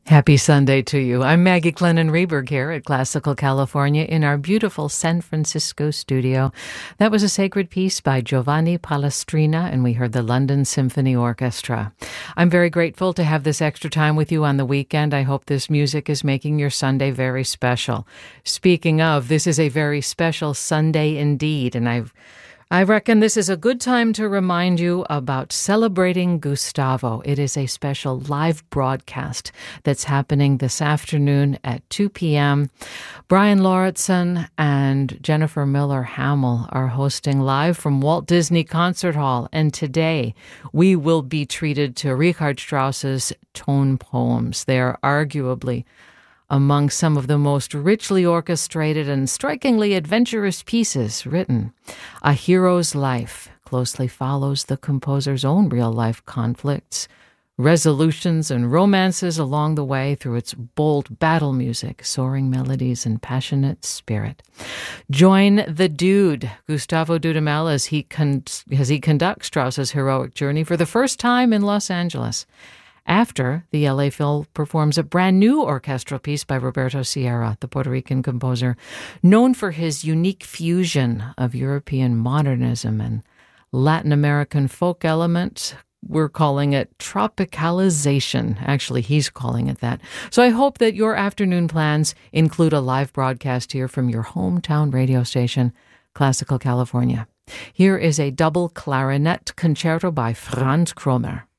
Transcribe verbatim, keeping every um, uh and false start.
Happy Sunday to you. I'm Maggie Glennon-Reberg here at Classical California in our beautiful San Francisco studio. That was a sacred piece by Giovanni Palestrina, and we heard the London Symphony Orchestra. I'm very grateful to have this extra time with you on the weekend. I hope this music is making your Sunday very special. Speaking of, this is a very special Sunday indeed, and I've I reckon this is a good time to remind you about celebrating Gustavo. It is a special live broadcast that's happening this afternoon at two p.m. Brian Lauritsen and Jennifer Miller Hamill are hosting live from Walt Disney Concert Hall, and today we will be treated to Richard Strauss's tone poems. They are arguably among some of the most richly orchestrated and strikingly adventurous pieces written. A Hero's Life closely follows the composer's own real-life conflicts, resolutions, and romances along the way through its bold battle music, soaring melodies, and passionate spirit. Join the Dude, Gustavo Dudamel, as he, con- as he conducts Strauss's heroic journey for the first time in Los Angeles. After, the L A Phil performs a brand new orchestral piece by Roberto Sierra, the Puerto Rican composer, known for his unique fusion of European modernism and Latin American folk elements. We're calling it tropicalization. Actually, he's calling it that. So I hope that your afternoon plans include a live broadcast here from your hometown radio station, Classical California. Here is a double clarinet concerto by Franz Kromer.